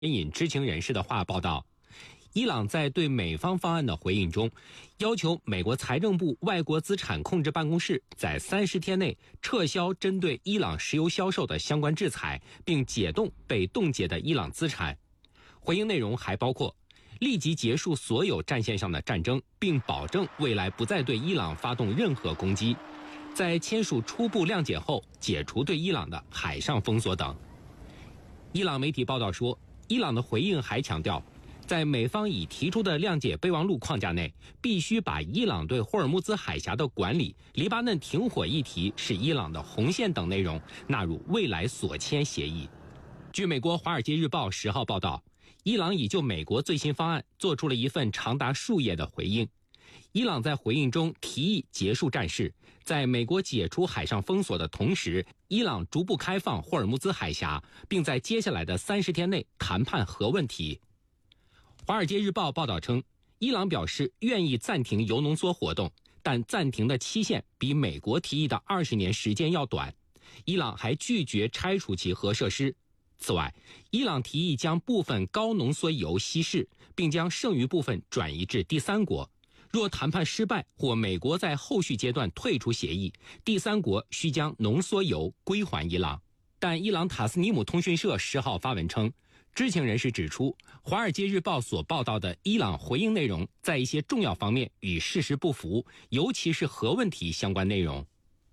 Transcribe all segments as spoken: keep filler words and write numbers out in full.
引知情人士的话报道，伊朗在对美方方案的回应中，要求美国财政部外国资产控制办公室在三十天内撤销针对伊朗石油销售的相关制裁，并解冻被冻结的伊朗资产。回应内容还包括立即结束所有战线上的战争，并保证未来不再对伊朗发动任何攻击，在签署初步谅解后解除对伊朗的海上封锁等。伊朗媒体报道说，伊朗的回应还强调，在美方已提出的谅解备忘录框架内，必须把伊朗对霍尔木兹海峡的管理、黎巴嫩停火议题是伊朗的红线等内容纳入未来所签协议。据美国《华尔街日报》十号报道，伊朗已就美国最新方案做出了一份长达数页的回应。伊朗在回应中提议结束战事，在美国解除海上封锁的同时，伊朗逐步开放霍尔木兹海峡，并在接下来的三十天内谈判核问题。华尔街日报报道称，伊朗表示愿意暂停铀浓缩活动，但暂停的期限比美国提议的二十年时间要短。伊朗还拒绝拆除其核设施。此外，伊朗提议将部分高浓缩铀稀释，并将剩余部分转移至第三国。若谈判失败或美国在后续阶段退出协议，第三国需将浓缩铀归还伊朗。但伊朗塔斯尼姆通讯社十号发文称，知情人士指出，《华尔街日报》所报道的伊朗回应内容在一些重要方面与事实不符，尤其是核问题相关内容。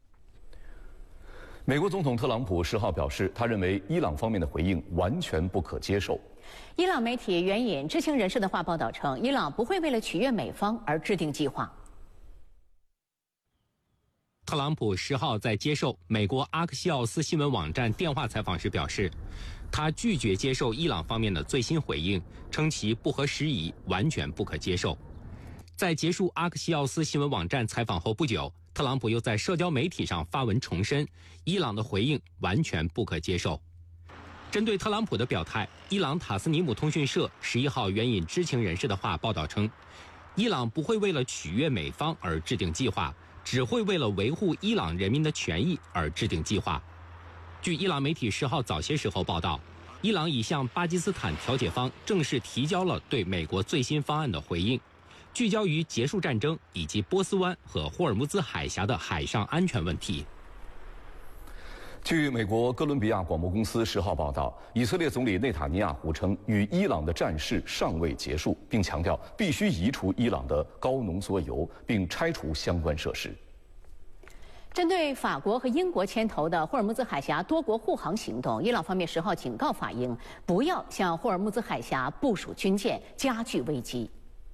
美国总统特朗普十号表示，他认为伊朗方面的回应完全不可接受。 伊朗媒体援引知情人士的话报道称，伊朗不会为了取悦美方而制定计划。 特朗普十号在接受美国阿克西奥斯新闻网站电话采访时表示，他拒绝接受伊朗方面的最新回应，称其不合时宜，完全不可接受。在结束阿克西奥斯新闻网站采访后不久，特朗普又在社交媒体上发文重申，伊朗的回应完全不可接受。针对特朗普的表态，伊朗塔斯尼姆通讯社十一号援引知情人士的话报道称，伊朗不会为了取悦美方而制定计划，只会为了维护伊朗人民的权益而制定计划。据伊朗媒体十号早些时候报道，伊朗已向巴基斯坦调解方正式提交了对美国最新方案的回应，聚焦于结束战争以及波斯湾和霍尔木兹海峡的海上安全问题。 据美国哥伦比亚广播公司十号报道，以色列总理内塔尼亚胡称，与伊朗的战事尚未结束，并强调必须移除伊朗的高浓缩铀，并拆除相关设施。 针对法国和英国牵头的霍尔木兹海峡多国护航行动，伊朗方面十号警告法英，不要向霍尔木兹海峡部署军舰，加剧危机。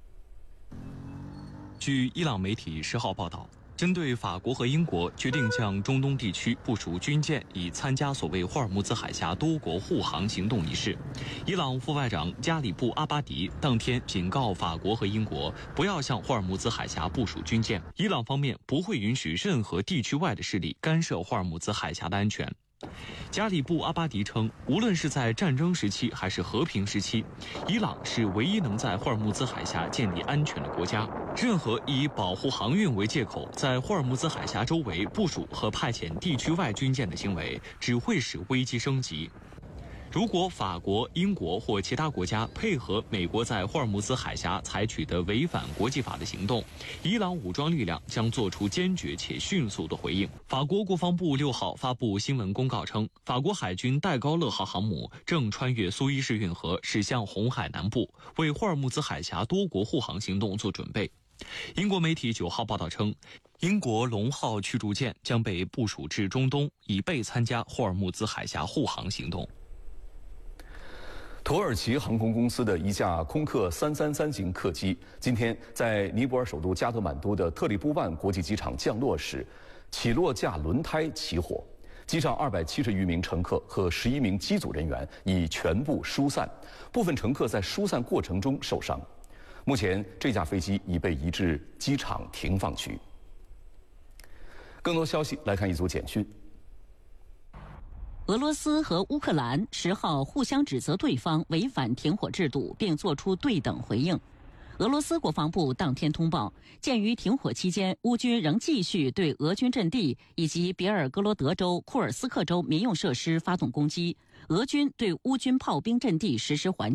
据伊朗媒体十号报道，针对法国和英国决定向中东地区部署军舰，以参加所谓霍尔木兹海峡多国护航行动一事，伊朗副外长加里布阿巴迪当天警告法国和英国不要向霍尔木兹海峡部署军舰，伊朗方面不会允许任何地区外的势力干涉霍尔木兹海峡的安全。加里布阿巴迪称，无论是在战争时期还是和平时期，伊朗是唯一能在霍尔木兹海峡建立安全的国家。任何以保护航运为借口，在霍尔木兹海峡周围部署和派遣地区外军舰的行为，只会使危机升级。如果法国、英国或其他国家配合美国在霍尔木兹海峡采取的违反国际法的行动，伊朗武装力量将做出坚决且迅速的回应。法国国防部六号发布新闻公告称，法国海军戴高乐号航母正穿越苏伊士运河驶向红海南部，为霍尔木兹海峡多国护航行动做准备。英国媒体九号报道称，英国龙号驱逐舰将被部署至中东，以备参加霍尔木兹海峡护航行动。 土耳其航空公司的一架空客三三三型客机今天在尼泊尔首都加德满都的特里布万国际机场降落时，起落架轮胎起火，机上二百七十余名乘客和十一名机组人员已全部疏散，部分乘客在疏散过程中受伤。目前这架飞机已被移至机场停放区。更多消息来看一组简讯。 俄罗斯和乌克兰十号互相指责对方违反停火制度，并作出对等回应。俄罗斯国防部当天通报，鉴于停火期间乌军仍继续对俄军阵地以及别尔哥罗德州、库尔斯克州民用设施发动攻击， 俄军对乌军炮兵阵地实施还